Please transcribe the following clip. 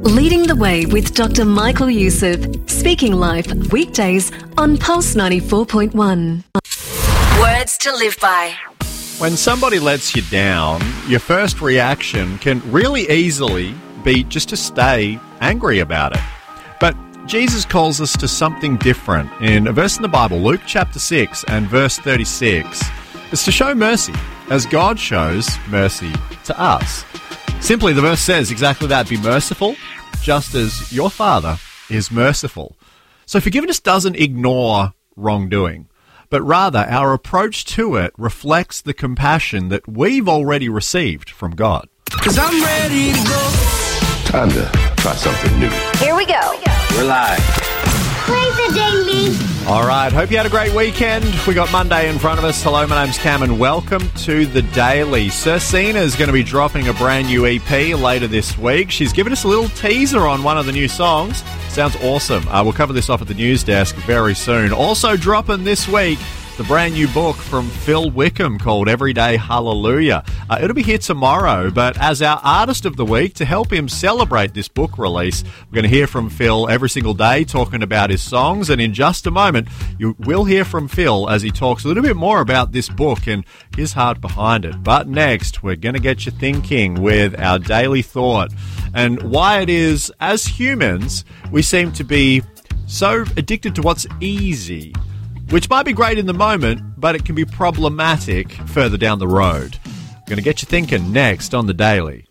Leading the Way with Dr. Michael Youssef. Speaking Life, weekdays on Pulse 94.1. Words to live by. When somebody lets you down, your first reaction can really easily be just to stay angry about it. But Jesus calls us to something different. In a verse in the Bible, Luke chapter 6 and verse 36, it's to show mercy as God shows mercy to us. Simply, the verse says exactly that. Be merciful, just as your Father is merciful. So forgiveness doesn't ignore wrongdoing, but rather our approach to it reflects the compassion that we've already received from God. 'Cause I'm ready to go. Time to try something new. Here we go. We're live. Play the daily. All right, hope you had a great weekend. We got Monday in front of us. Hello, my name's Cam and welcome to The Daily. Sir Sina is going to be dropping a brand new EP later this week. She's given us a little teaser on one of the new songs. Sounds awesome. We'll cover this off at the news desk very soon. Also dropping this week, the brand new book from Phil Wickham called Everyday Hallelujah. It'll be here tomorrow, but as our Artist of the Week, to help him celebrate this book release, we're going to hear from Phil every single day talking about his songs, and in just a moment, you will hear from Phil as he talks a little bit more about this book and his heart behind it. But next, we're going to get you thinking with our daily thought and why it is, as humans, we seem to be so addicted to what's easy, which might be great in the moment, but it can be problematic further down the road. I'm going to get you thinking next on The Daily.